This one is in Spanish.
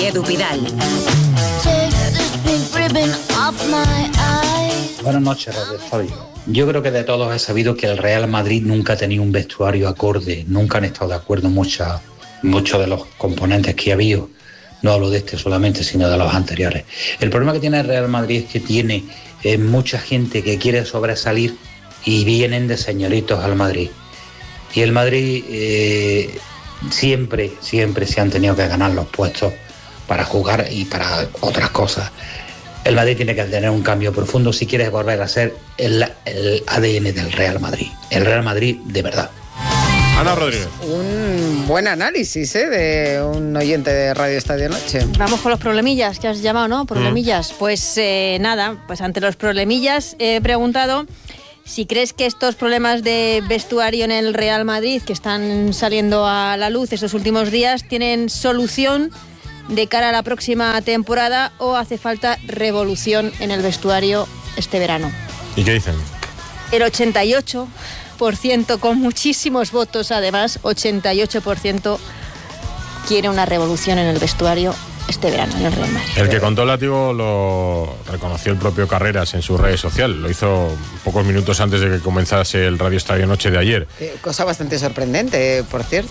Edu Pidal. Buenas noches, Radio Estadio. Yo creo que de todos he sabido que el Real Madrid nunca ha tenido un vestuario acorde, nunca han estado de acuerdo muchos de los componentes que ha habido. No hablo de este solamente, sino de los anteriores. El problema que tiene el Real Madrid es que tiene mucha gente que quiere sobresalir y vienen de señoritos al Madrid. Y el Madrid siempre se han tenido que ganar los puestos para jugar y para otras cosas. El Madrid tiene que tener un cambio profundo si quiere volver a ser el ADN del Real Madrid. El Real Madrid de verdad. Ana Rodríguez. Un buen análisis de un oyente de Radio Estadio Noche. Vamos con los problemillas que has llamado, ¿no? Problemillas. Pues nada, pues ante los problemillas he preguntado si crees que estos problemas de vestuario en el Real Madrid que están saliendo a la luz estos últimos días tienen solución de cara a la próxima temporada o hace falta revolución en el vestuario este verano. ¿Y qué dicen? El 88%, con muchísimos votos además, 88% quiere una revolución en el vestuario este verano en el Real Madrid. El que contó el látigo lo reconoció el propio Carreras en sus redes sociales. Lo hizo pocos minutos antes de que comenzase el Radio Estadio Noche de ayer. Cosa bastante sorprendente, por cierto.